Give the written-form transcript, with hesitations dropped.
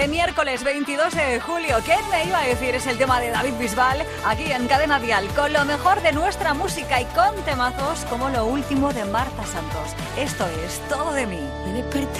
de miércoles 22 de julio. ¿Quién me iba a decir? Es el tema de David Bisbal, aquí en Cadena Dial, con lo mejor de nuestra música y con temazos como lo último de Marta Santos. Esto es Todo de mí. Me desperté